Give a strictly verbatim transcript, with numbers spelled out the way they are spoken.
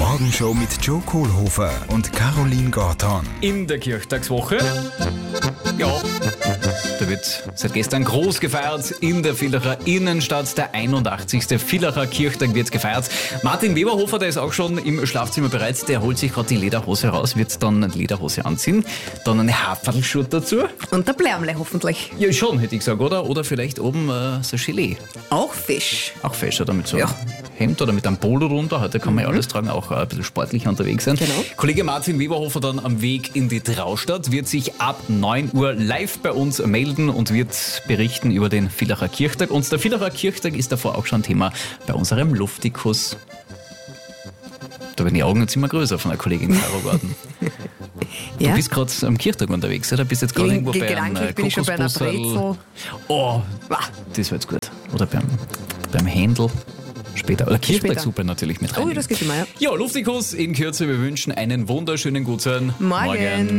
Morgenshow mit Joe Kohlhofer und Caroline Gorton. In der Kirchtagswoche, ja, da wird seit gestern groß gefeiert in der Villacher Innenstadt. Der einundachtzigste Villacher Kirchtag wird gefeiert. Martin Weberhofer, der ist auch schon im Schlafzimmer bereit. Der holt sich gerade die Lederhose raus, wird dann eine Lederhose anziehen, dann eine Haferlschurt dazu. Und der Blärmle hoffentlich. Ja, schon, hätte ich gesagt, oder? Oder vielleicht oben äh, so Gelee. Auch Fisch. Auch Fisch, oder mit so Ja. einem Hemd oder mit einem Polo runter. Heute kann man ja alles tragen, auch äh, ein bisschen sportlicher unterwegs sein. Genau. Kollege Martin Weberhofer dann am Weg in die Traustadt, wird sich ab neun Uhr live bei uns melden und wird berichten über den Villacher Kirchtag. Und der Villacher Kirchtag ist davor auch schon Thema bei unserem Luftikus. Da werden die Augen jetzt immer größer von der Kollegin Caro Gordon. Du Ja. bist gerade am Kirchtag unterwegs, oder? Bist jetzt gerade irgendwo Ge- bei einem gedanklich äh, bin ich schon bei einer Kokosbusserl? Brezel. Oh, das wird gut. Oder beim, beim Händel. Später. Oder Kirchbergsuppe natürlich mit rein. Oh, das geht immer, ja. Ja, Luftikus in Kürze. Wir wünschen einen wunderschönen guten Morgen.